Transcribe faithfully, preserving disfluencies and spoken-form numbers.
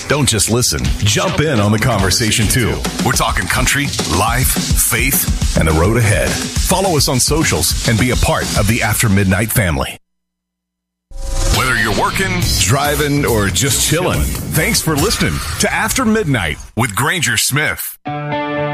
Don't just listen. Jump in on the conversation, too. We're talking country, life, faith, and the road ahead. Follow us on socials and be a part of the After Midnight family. Whether you're working, driving, or just chilling, thanks for listening to After Midnight with Granger Smith.